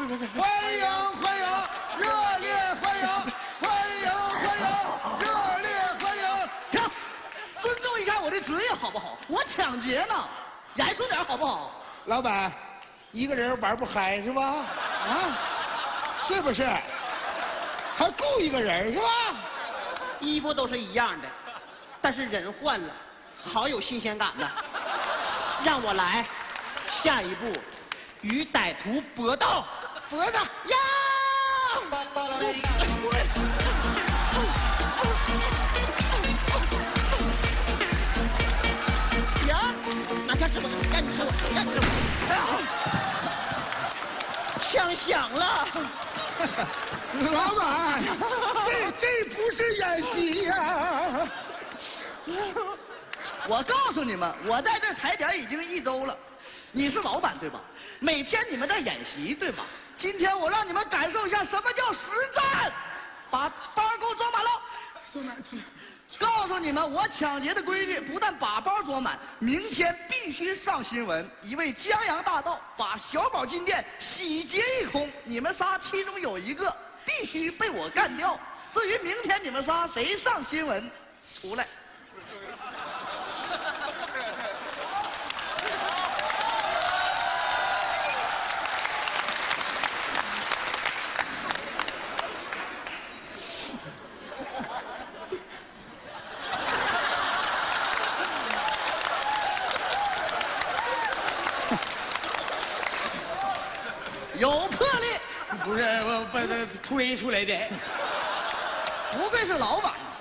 欢迎欢迎，热烈欢迎，欢迎欢迎，热烈欢迎！ 停，尊重一下我的职业好不好？我抢劫呢，严肃点好不好？ 老板，一个人玩不嗨是吧？啊，是不是？还雇一个人是吧？ 衣服都是一样的，但是人换了，好有新鲜感呐！让我来，下一步与歹徒搏斗。 脖子呀！呀！拿枪指我，让你吃我，让你吃我！枪响了。 老板，这不是演习呀！ 我告诉你们，我在这踩点已经1周了。你是老板对吧？每天你们在演习对吧？今天我让你们感受一下什么叫实战，把包给我装满了。告诉你们，我抢劫的规律不但把包装满，明天必须上新闻。一位江洋大盗把小宝金店洗劫一空，你们仨其中有一个必须被我干掉。至于明天你们仨谁上新闻，出来。有魄力， 不是我把他推出来的。 不愧是老板。